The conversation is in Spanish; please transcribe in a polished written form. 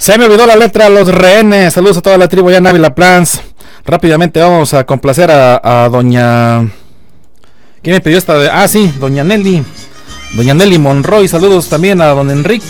Se me olvidó la letra, Los Rehenes. Saludos a toda la tribu ya en Ávila Plans. Rápidamente vamos a complacer a doña... ¿Quién me pidió esta? Sí, doña Nelly. Doña Nelly Monroy. Saludos también a don Enrique.